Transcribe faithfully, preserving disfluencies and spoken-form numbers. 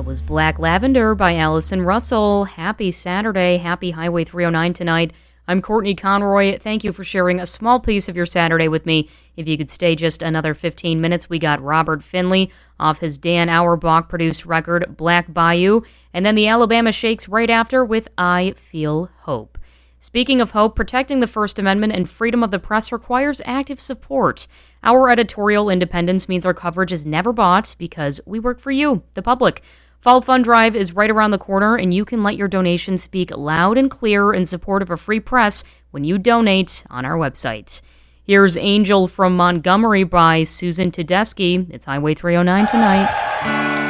That was Black Lavender by Allison Russell. Happy Saturday. Happy Highway three oh nine tonight. I'm Courtney Conroy. Thank you for sharing a small piece of your Saturday with me. If you could stay just another fifteen minutes, we got Robert Finley off his Dan Auerbach-produced record, Black Bayou, and then the Alabama Shakes right after with I Feel Hope. Speaking of hope, protecting the First Amendment and freedom of the press requires active support. Our editorial independence means our coverage is never bought because we work for you, the public. Fall Fund Drive is right around the corner, and you can let your donation speak loud and clear in support of a free press when you donate on our website. Here's Angel from Montgomery by Susan Tedeschi. It's Highway three oh nine tonight.